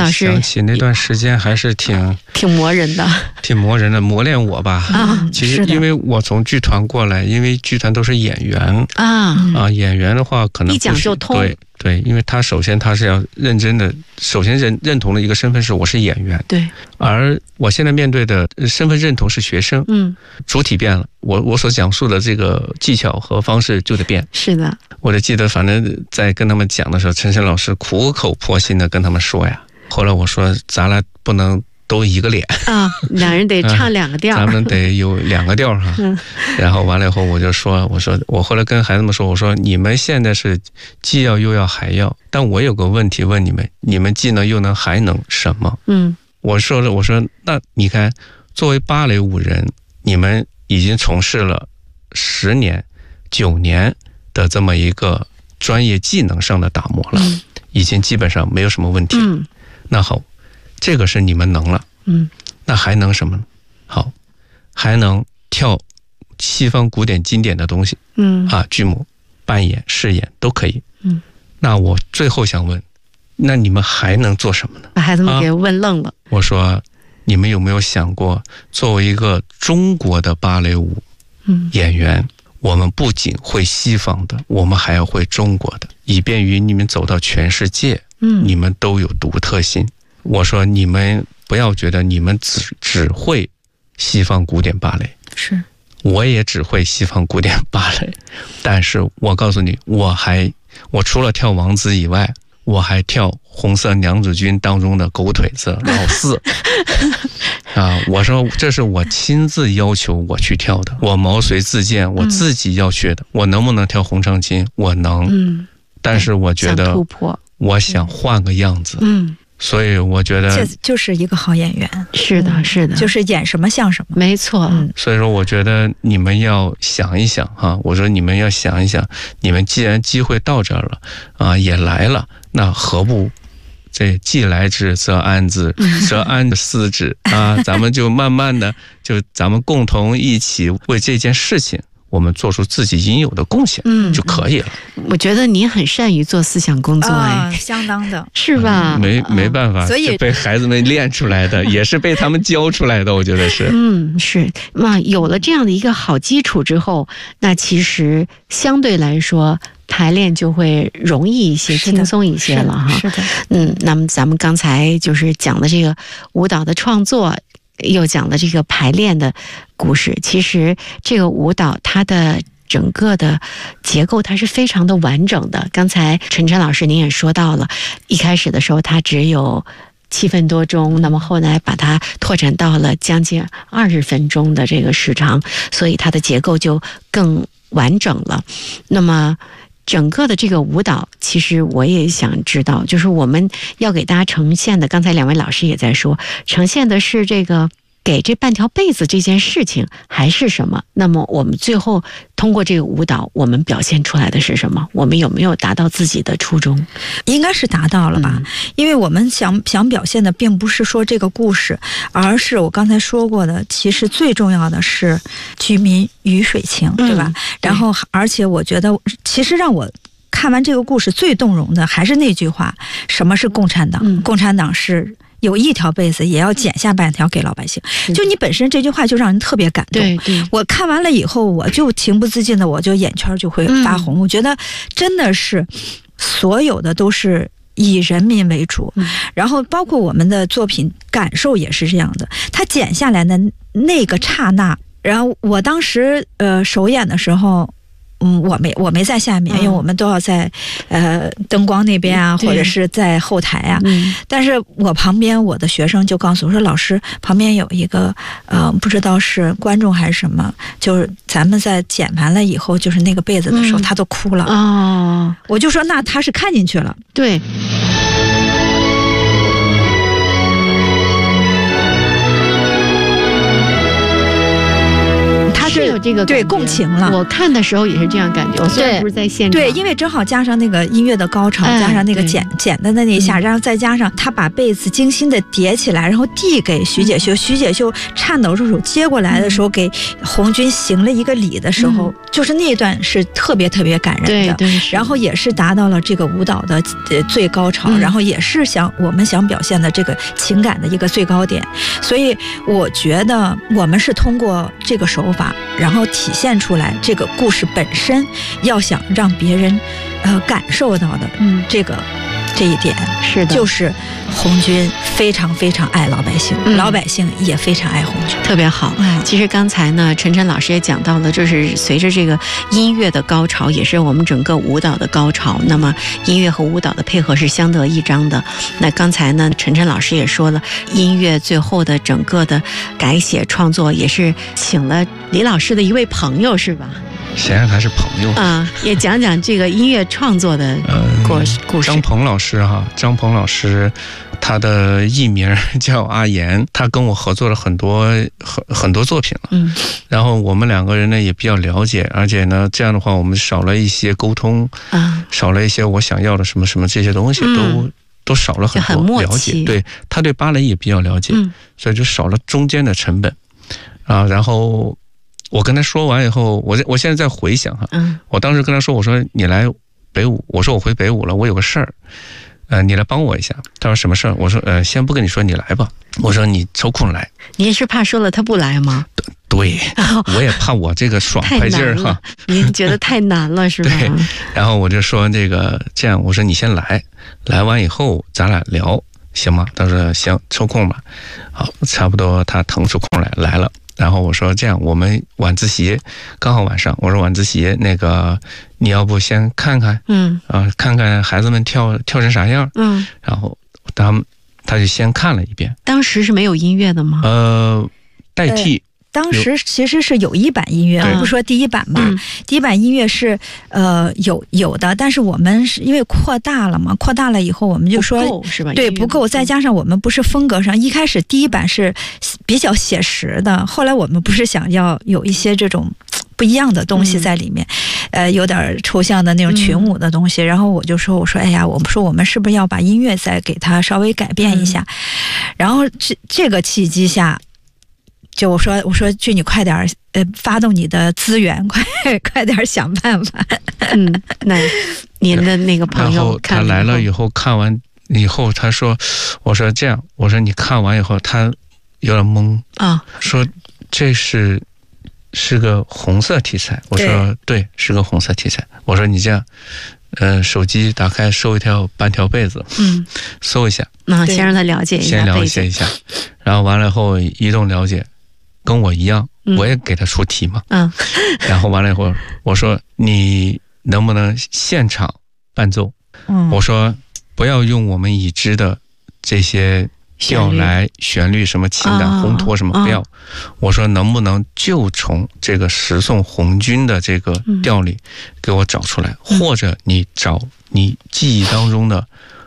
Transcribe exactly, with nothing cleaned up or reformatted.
老师想起那段时间还是挺挺磨人的， 挺磨人的，磨练我吧。 啊， 其实因为我从剧团过来，因为剧团都是演员啊啊，演员的话可能一讲就通。 对对，因为他首先他是要认真的，首先认认同的一个身份是我是演员， 对， 而我现在面对的身份认同是学生， 嗯， 主体变了，我我所讲述的这个技巧和方式就得变。 是的， 我就记得，反正在跟他们讲的时候，陈晨老师苦口婆心的跟他们说呀。后来我说，咱俩不能都一个脸啊，两人得唱两个调、 啊，咱们得有两个调哈。嗯、然后完了以后，我就说，我说我后来跟孩子们说，我说你们现在是既要又要还要，但我有个问题问你们，你们既能又能还能什么？嗯，我说了，我说那你看，作为芭蕾舞人，你们已经从事了十年、九年的这么一个专业技能上的打磨了，嗯、已经基本上没有什么问题。嗯，那好。这个是你们能了，嗯，那还能什么呢？好，还能跳西方古典经典的东西，嗯啊，剧目、扮演、饰演都可以，嗯。那我最后想问，那你们还能做什么呢？ 把孩子们给问愣了。啊、 我说，你们有没有想过，作为一个中国的芭蕾舞演员，嗯、我们不仅会西方的，我们还要会中国的，以便于你们走到全世界，嗯，你们都有独特性。我说你们不要觉得你们只只会西方古典芭蕾， 是， 我也只会西方古典芭蕾，但是我告诉你，我还我除了跳王子以外，我还跳红色娘子军当中的狗腿子老四啊！我说这是我亲自要求我去跳的，我毛遂自荐，我自己要学的，嗯、我能不能跳红长巾？我能，嗯，但是我觉得突破， 我想换个样子，嗯。所以我觉得这就是一个好演员， 是的，是的， 就是演什么像什么， 没错。 嗯， 所以说，我觉得你们要想一想哈，我说你们要想一想，你们既然机会到这儿了啊，也来了，那何不这既来之则安之，则安思之啊？咱们就慢慢的，就咱们共同一起为这件事情。我们做出自己应有的贡献，嗯，就可以了。 我觉得你很善于做思想工作，哎、 呃，相当的， 是吧？ 嗯、没没办法， 所以被孩子们练出来的，也是被他们教出来的。我觉得是， 嗯，是。那有了这样的一个好基础之后，那其实相对来说排练就会容易一些、轻松一些了哈。 是的， 嗯，那么咱们刚才就是讲的这个舞蹈的创作。又讲了这个排练的故事，其实这个舞蹈它的整个的结构它是非常的完整的。刚才陈晨老师您也说到了，一开始的时候它只有七分多钟，那么后来把它拓展到了将近二十分钟的这个时长，所以它的结构就更完整了。那么整个的这个舞蹈，其实我也想知道，就是我们要给大家呈现的，刚才两位老师也在说，呈现的是这个给这半条被子这件事情，还是什么？那么我们最后通过这个舞蹈，我们表现出来的是什么？我们有没有达到自己的初衷？ 应该是达到了吧，嗯、因为我们想想表现的并不是说这个故事，而是我刚才说过的，其实最重要的是居民鱼水情，嗯、对吧？然后，而且我觉得，其实让我看完这个故事最动容的还是那句话：什么是共产党？嗯、共产党是。有一条被子也要剪下半条给老百姓，就你本身这句话就让人特别感动。 对对， 我看完了以后，我就情不自禁的，我就眼圈就会发红。嗯、我觉得真的是所有的都是以人民为主，嗯、然后包括我们的作品感受也是这样的。他剪下来的那个刹那，然后我当时呃首演的时候。嗯，我没我没在下面，因为我们都要在呃灯光那边啊，或者是在后台啊。嗯、但是我旁边我的学生就告诉我说，老师旁边有一个呃不知道是观众还是什么，就是咱们在剪完了以后，就是那个被子的时候，嗯、他都哭了。哦，我就说那他是看进去了。 对。 这个对共情了。 我看的时候也是这样感觉，我虽然不是在现场， 对，因为正好加上那个音乐的高潮，加上那个剪剪的那一下，然后再加上他把被子精心的叠起来，然后递给徐解秀，徐解秀颤抖着手接过来的时候，给红军行了一个礼的时候，就是那一段是特别特别感人的。 对对， 然后也是达到了这个舞蹈的最高潮，然后也是想我们想表现的这个情感的一个最高点。所以我觉得我们是通过这个手法，然后体现出来这个故事本身要想让别人呃感受到的，嗯，这个这一点是的， 就是红军非常非常爱老百姓，嗯、老百姓也非常爱红军， 特别好。嗯、其实刚才呢，陈晨老师也讲到了，就是随着这个音乐的高潮，也是我们整个舞蹈的高潮。那么音乐和舞蹈的配合是相得益彰的。那刚才呢，陈晨老师也说了，音乐最后的整个的改写创作也是请了李老师的一位朋友，是吧？ 谁让他是朋友啊？也讲讲这个音乐创作的故故事。 张鹏老师哈，张鹏老师，他的艺名叫阿言，他跟我合作了很多很很多作品了。嗯，然后我们两个人呢也比较了解，而且呢这样的话我们少了一些沟通啊，少了一些我想要的什么什么这些东西、嗯、都都少了很多了解。对，他对芭蕾也比较了解，嗯、所以就少了中间的成本啊，然后。我跟他说完以后，我我现在在回想哈，嗯，我当时跟他说，我说你来北舞，我说我回北舞了，我有个事儿，呃，你来帮我一下。他说什么事儿？我说呃，先不跟你说，你来吧。我说你抽空来。 你也是怕说了他不来吗？ 对，我也怕我这个爽快劲儿哈。 你觉得太难了是吧？ 对。然后我就说这个这样，我说你先来，来完以后咱俩聊行吗？他说行，抽空吧。好，差不多他腾出空来来了。然后我说这样，我们晚自习刚好晚上，我说晚自习那个你要不先看看，嗯啊，看看孩子们跳跳成啥样，嗯，然后他们他就先看了一遍。 当时是没有音乐的吗？ 呃，代替。呃当时其实是有一版音乐，我不说第一版吧，嗯、第一版音乐是呃有有的，但是我们是因为扩大了嘛，扩大了以后我们就说不够是吧？ 对，不够，再加上我们不是风格上，一开始第一版是比较写实的，后来我们不是想要有一些这种不一样的东西在里面，嗯、呃，有点抽象的那种群舞的东西，嗯、然后我就说，我说，哎呀，我们说我们是不是要把音乐再给它稍微改变一下？嗯、然后这这个契机下。就我说，我说俊，你快点呃，发动你的资源，快快点想办法。 嗯，那您的那个朋友看他来了以后，看完以后，他说，我说这样，我说你看完以后，他有点懵啊，说这是是个红色题材。我说 对, 对，是个红色题材。我说你这样，呃，手机打开搜一条半条被子，嗯，搜一下， 啊，先让他了解一下， 先了解一下，然后完了以后一动了解。跟我一样，我也给他出题嘛。嗯，然后完了以后，我说你能不能现场伴奏？嗯，我说不要用我们已知的这些调来旋律，什么情感烘托什么不要。哦、我说能不能就从这个十送红军的这个调里给我找出来，嗯、或者你找你记忆当中的